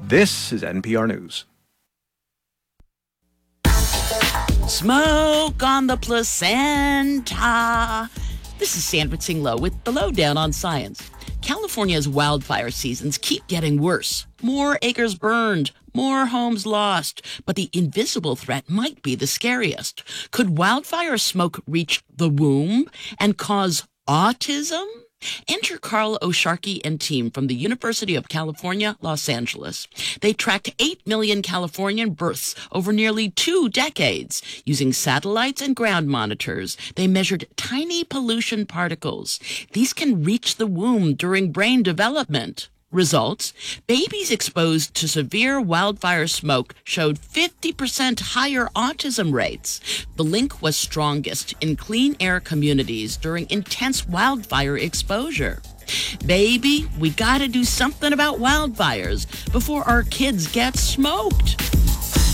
This is NPR News. Smoke on the placenta. This is Sandra Tsing-Loh with the Lowdown on Science. California's wildfire seasons keep getting worse. More acres burned, more homes lost. But the invisible threat might be the scariest. Could wildfire smoke reach the womb and cause autism? Enter Carl Osharkey and team from the University of California, Los Angeles. They tracked 8 million Californian births over nearly 2 decades. Using satellites and ground monitors, they measured tiny pollution particles. These can reach the womb during brain development. Results: babies exposed to severe wildfire smoke showed 50% higher autism rates. The link was strongest in clean air communities during intense wildfire exposure. Baby, we gotta do something about wildfires before our kids get smoked.